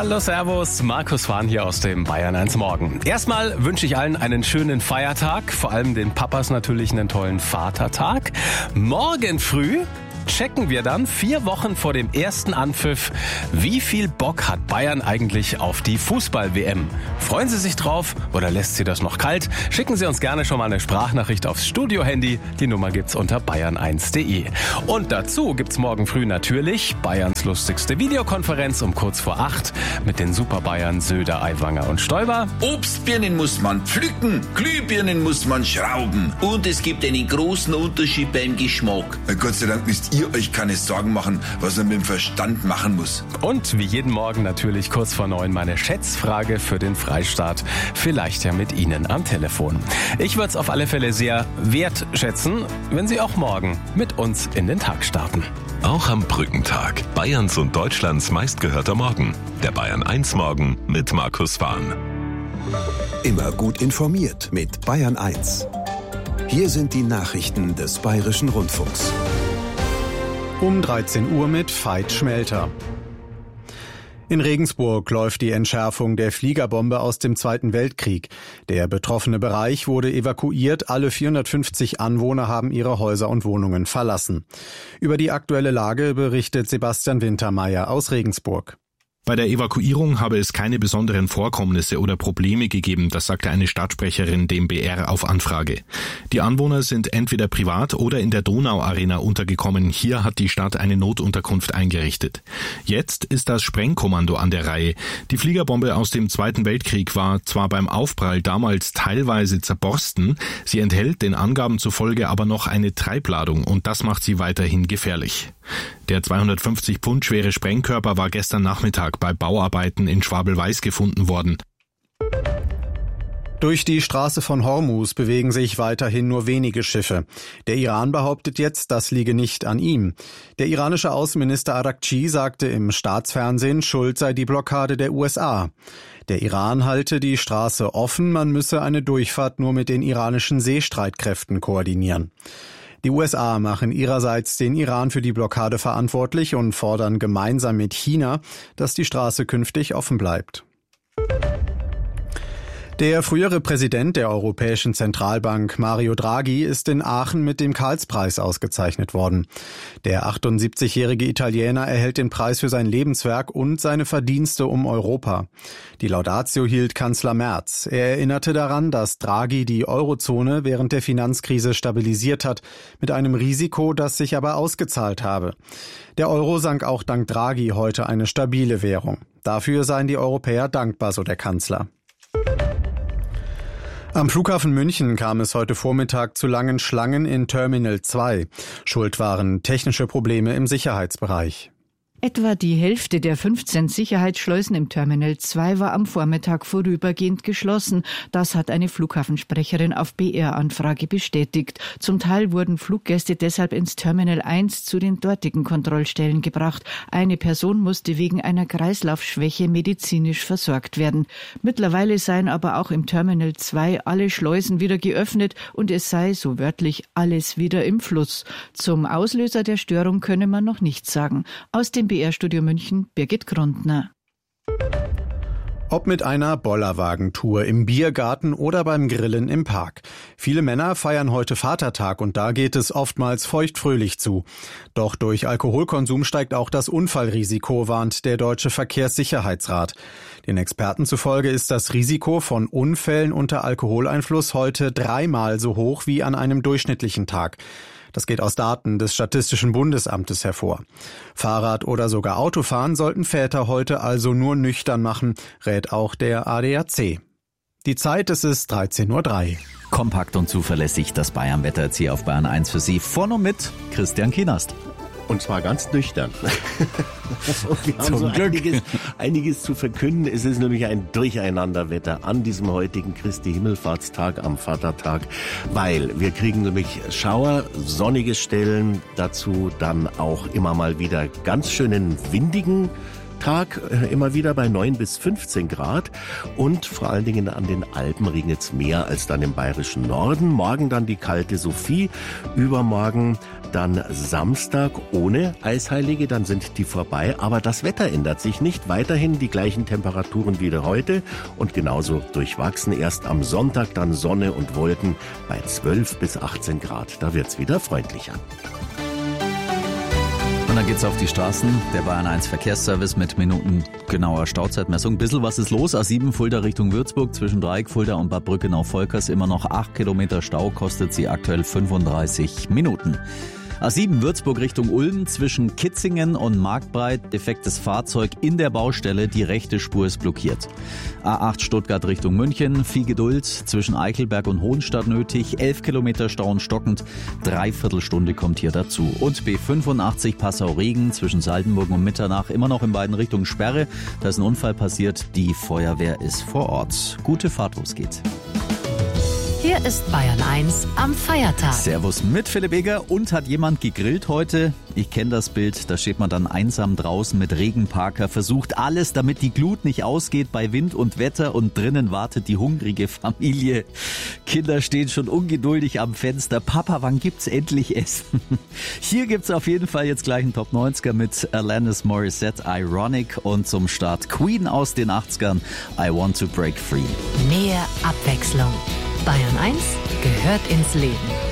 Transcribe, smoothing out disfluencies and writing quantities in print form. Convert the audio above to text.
Hallo, servus, Markus Fahn hier aus dem Bayern 1 Morgen. Erstmal wünsche ich allen einen schönen Feiertag, vor allem den Papas natürlich einen tollen Vatertag. Morgen früh checken wir dann 4 Wochen vor dem ersten Anpfiff, wie viel Bock hat Bayern eigentlich auf die Fußball-WM? Freuen Sie sich drauf oder lässt Sie das noch kalt? Schicken Sie uns gerne schon mal eine Sprachnachricht aufs Studio-Handy. Die Nummer gibt's unter bayern1.de. Und dazu gibt's morgen früh natürlich Bayerns lustigste Videokonferenz um kurz vor 8 mit den Super-Bayern Söder, Aiwanger und Stoiber. Obstbirnen muss man pflücken, Glühbirnen muss man schrauben. Und es gibt einen großen Unterschied beim Geschmack. Gott sei Dank müsst ihr euch keine Sorgen machen, was man mit dem Verstand machen muss. Und wie jeden Morgen natürlich kurz vor 9 meine Schätzfrage für den Freistaat. Vielleicht ja mit Ihnen am Telefon. Ich würde es auf alle Fälle sehr wertschätzen, wenn Sie auch morgen mit uns in den Tag starten. Auch am Brückentag. Bayerns und Deutschlands meistgehörter Morgen. Der Bayern 1 Morgen mit Markus Fahn. Immer gut informiert mit Bayern 1. Hier sind die Nachrichten des Bayerischen Rundfunks. Um 13 Uhr mit Veit Schmelter. In Regensburg läuft die Entschärfung der Fliegerbombe aus dem Zweiten Weltkrieg. Der betroffene Bereich wurde evakuiert. Alle 450 Anwohner haben ihre Häuser und Wohnungen verlassen. Über die aktuelle Lage berichtet Sebastian Wintermeyer aus Regensburg. Bei der Evakuierung habe es keine besonderen Vorkommnisse oder Probleme gegeben, das sagte eine Stadtsprecherin dem BR auf Anfrage. Die Anwohner sind entweder privat oder in der Donau-Arena untergekommen. Hier hat die Stadt eine Notunterkunft eingerichtet. Jetzt ist das Sprengkommando an der Reihe. Die Fliegerbombe aus dem Zweiten Weltkrieg war zwar beim Aufprall damals teilweise zerborsten, sie enthält den Angaben zufolge aber noch eine Treibladung und das macht sie weiterhin gefährlich. Der 250 Pfund schwere Sprengkörper war gestern Nachmittag bei Bauarbeiten in Schwabel-Weiß gefunden worden. Durch die Straße von Hormuz bewegen sich weiterhin nur wenige Schiffe. Der Iran behauptet jetzt, das liege nicht an ihm. Der iranische Außenminister Araghchi sagte im Staatsfernsehen, schuld sei die Blockade der USA. Der Iran halte die Straße offen, man müsse eine Durchfahrt nur mit den iranischen Seestreitkräften koordinieren. Die USA machen ihrerseits den Iran für die Blockade verantwortlich und fordern gemeinsam mit China, dass die Straße künftig offen bleibt. Der frühere Präsident der Europäischen Zentralbank, Mario Draghi, ist in Aachen mit dem Karlspreis ausgezeichnet worden. Der 78-jährige Italiener erhält den Preis für sein Lebenswerk und seine Verdienste um Europa. Die Laudatio hielt Kanzler Merz. Er erinnerte daran, dass Draghi die Eurozone während der Finanzkrise stabilisiert hat, mit einem Risiko, das sich aber ausgezahlt habe. Der Euro sank auch dank Draghi heute eine stabile Währung. Dafür seien die Europäer dankbar, so der Kanzler. Am Flughafen München kam es heute Vormittag zu langen Schlangen in Terminal 2. Schuld waren technische Probleme im Sicherheitsbereich. Etwa die Hälfte der 15 Sicherheitsschleusen im Terminal 2 war am Vormittag vorübergehend geschlossen. Das hat eine Flughafensprecherin auf BR-Anfrage bestätigt. Zum Teil wurden Fluggäste deshalb ins Terminal 1 zu den dortigen Kontrollstellen gebracht. Eine Person musste wegen einer Kreislaufschwäche medizinisch versorgt werden. Mittlerweile seien aber auch im Terminal 2 alle Schleusen wieder geöffnet und es sei, so wörtlich, alles wieder im Fluss. Zum Auslöser der Störung könne man noch nichts sagen. Aus dem BR-Studio München, Birgit Grundner. Ob mit einer Bollerwagentour im Biergarten oder beim Grillen im Park. Viele Männer feiern heute Vatertag und da geht es oftmals feuchtfröhlich zu. Doch durch Alkoholkonsum steigt auch das Unfallrisiko, warnt der Deutsche Verkehrssicherheitsrat. Den Experten zufolge ist das Risiko von Unfällen unter Alkoholeinfluss heute 3-mal so hoch wie an einem durchschnittlichen Tag. Das geht aus Daten des Statistischen Bundesamtes hervor. Fahrrad oder sogar Autofahren sollten Väter heute also nur nüchtern machen, rät auch der ADAC. Die Zeit, es ist 13:03 Uhr. Kompakt und zuverlässig das Bayern-Wetter jetzt hier auf Bayern 1 für Sie. Vorne mit Christian Kienast. Und zwar ganz nüchtern. Wir haben so einiges zu verkünden. Es ist nämlich ein Durcheinanderwetter an diesem heutigen Christi Himmelfahrtstag, am Vatertag, weil wir kriegen nämlich Schauer, sonnige Stellen, dazu dann auch immer mal wieder ganz schönen windigen Tag immer wieder bei 9 bis 15 Grad und vor allen Dingen an den Alpen regnet es mehr als dann im bayerischen Norden. Morgen dann die kalte Sophie, übermorgen dann Samstag ohne Eisheilige, dann sind die vorbei. Aber das Wetter ändert sich nicht. Weiterhin die gleichen Temperaturen wie heute und genauso durchwachsen. Erst am Sonntag dann Sonne und Wolken bei 12 bis 18 Grad. Da wird's wieder freundlicher. Und dann geht's auf die Straßen. Der Bayern 1 Verkehrsservice mit minutengenauer Stauzeitmessung. Bisschen was ist los? A7 Fulda Richtung Würzburg zwischen Dreieck Fulda und Bad Brückenau-Volkers. Immer noch 8 Kilometer Stau, kostet sie aktuell 35 Minuten. A7 Würzburg Richtung Ulm zwischen Kitzingen und Marktbreit. Defektes Fahrzeug in der Baustelle. Die rechte Spur ist blockiert. A8 Stuttgart Richtung München. Viel Geduld zwischen Eichelberg und Hohenstadt nötig. 11 Kilometer Stau und stockend. 3/4 Stunde kommt hier dazu. Und B85 Passau-Regen zwischen Saldenburg und Mitternach. Immer noch in beiden Richtungen Sperre. Da ist ein Unfall passiert. Die Feuerwehr ist vor Ort. Gute Fahrt, wo es geht. Hier ist Bayern 1 am Feiertag. Servus mit Philipp Eger. Und hat jemand gegrillt heute? Ich kenne das Bild, da steht man dann einsam draußen mit Regenparker, versucht alles, damit die Glut nicht ausgeht bei Wind und Wetter und drinnen wartet die hungrige Familie. Kinder stehen schon ungeduldig am Fenster. Papa, wann gibt's endlich Essen? Hier gibt's auf jeden Fall jetzt gleich einen Top 90er mit Alanis Morissette, Ironic und zum Start Queen aus den 80ern, I Want to Break Free. Mehr Abwechslung. Bayern 1 gehört ins Leben.